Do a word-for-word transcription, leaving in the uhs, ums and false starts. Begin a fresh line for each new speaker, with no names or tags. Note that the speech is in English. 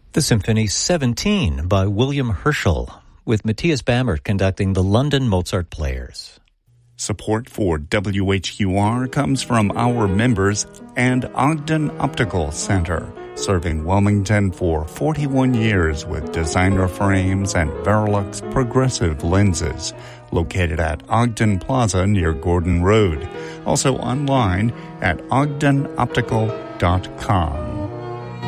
The Symphony seventeen by William Herschel, with Matthias Bammert conducting the London Mozart Players.
Support for W H Q R comes from our members and Ogden Optical Center, serving Wilmington for forty-one years with designer frames and Verilux progressive lenses, located at Ogden Plaza near Gordon Road. Also online at ogden optical dot com.